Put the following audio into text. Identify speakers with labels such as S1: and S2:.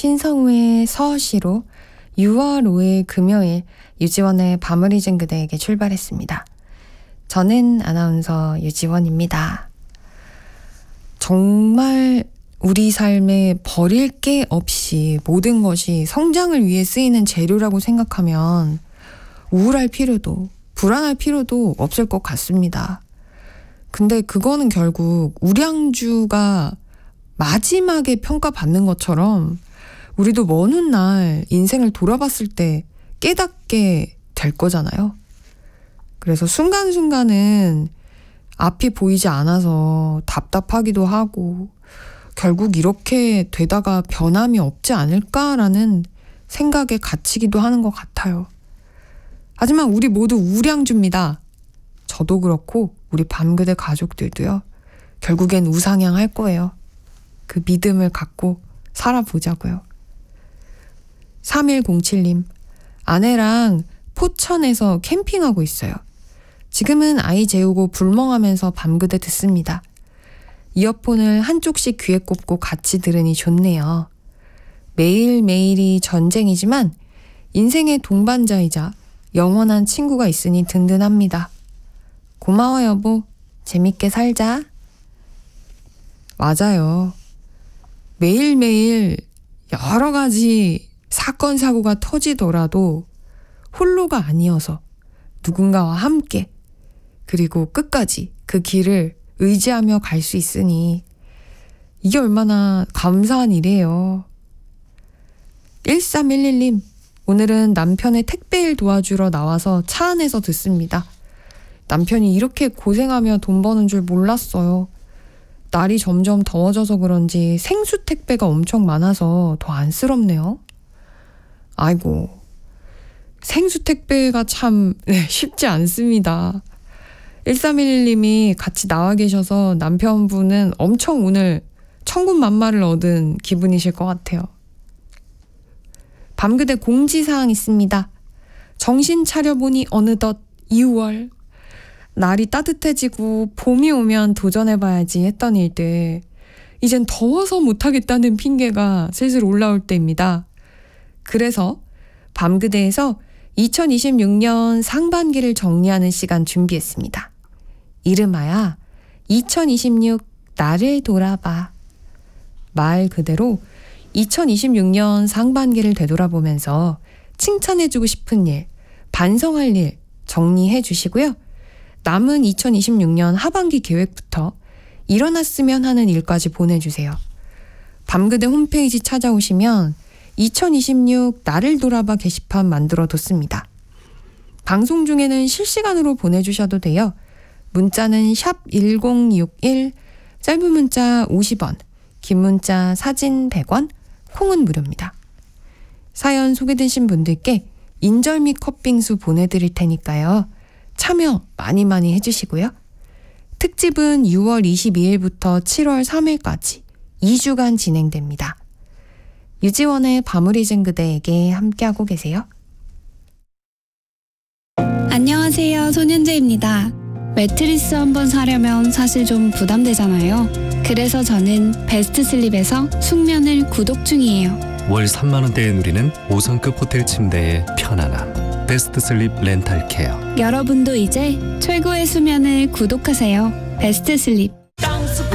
S1: 신성우의 서시로 6월 5일 금요일 유지원의 밤을 잊은 그대에게 출발했습니다. 저는 아나운서 유지원입니다. 정말 우리 삶에 버릴 게 없이 모든 것이 성장을 위해 쓰이는 재료라고 생각하면 우울할 필요도 불안할 필요도 없을 것 같습니다. 근데 그거는 결국 우량주가 마지막에 평가받는 것처럼 우리도 먼 훗날 인생을 돌아봤을 때 깨닫게 될 거잖아요. 그래서 순간순간은 앞이 보이지 않아서 답답하기도 하고 결국 이렇게 되다가 변함이 없지 않을까라는 생각에 갇히기도 하는 것 같아요. 하지만 우리 모두 우량주입니다. 저도 그렇고 우리 밤그대 가족들도요. 결국엔 우상향할 거예요. 그 믿음을 갖고 살아보자고요. 3107님, 아내랑 포천에서 캠핑하고 있어요. 지금은 아이 재우고 불멍하면서 밤그대 듣습니다. 이어폰을 한쪽씩 귀에 꼽고 같이 들으니 좋네요. 매일매일이 전쟁이지만 인생의 동반자이자 영원한 친구가 있으니 든든합니다. 고마워 여보. 재밌게 살자. 맞아요. 매일매일 여러 가지 사건 사고가 터지더라도 홀로가 아니어서 누군가와 함께 그리고 끝까지 그 길을 의지하며 갈 수 있으니 이게 얼마나 감사한 일이에요. 1311님, 오늘은 남편의 택배일 도와주러 나와서 차 안에서 듣습니다. 남편이 이렇게 고생하며 돈 버는 줄 몰랐어요. 날이 점점 더워져서 그런지 생수 택배가 엄청 많아서 더 안쓰럽네요. 아이고, 생수 택배가 참 쉽지 않습니다. 1311님이 같이 나와 계셔서 남편분은 엄청 오늘 천군만마를 얻은 기분이실 것 같아요. 밤그대 공지사항 있습니다. 정신 차려보니 어느덧 2월. 날이 따뜻해지고 봄이 오면 도전해봐야지 했던 일들. 이젠 더워서 못하겠다는 핑계가 슬슬 올라올 때입니다. 그래서 밤그대에서 2026년 상반기를 정리하는 시간 준비했습니다. 이름하여 2026 나를 돌아봐. 말 그대로 2026년 상반기를 되돌아보면서 칭찬해주고 싶은 일, 반성할 일 정리해 주시고요. 남은 2026년 하반기 계획부터 일어났으면 하는 일까지 보내주세요. 밤그대 홈페이지 찾아오시면 2026 나를 돌아봐 게시판 만들어뒀습니다. 방송 중에는 실시간으로 보내주셔도 돼요. 문자는 샵 1061, 짧은 문자 50원, 긴 문자 사진 100원, 콩은 무료입니다. 사연 소개되신 분들께 인절미 컵빙수 보내드릴 테니까요. 참여 많이 해주시고요. 특집은 6월 22일부터 7월 3일까지 2주간 진행됩니다. 유지원의 밤을 잊은 그대에게 함께하고 계세요.
S2: 안녕하세요, 손현재입니다. 매트리스 한번 사려면 사실 좀 부담되잖아요. 그래서 저는 베스트슬립에서 숙면을 구독 중이에요.
S3: 월 3만 원대에 누리는 5성급 호텔 침대의 편안함. 베스트슬립 렌탈케어.
S2: 여러분도 이제 최고의 수면을 구독하세요. 베스트슬립.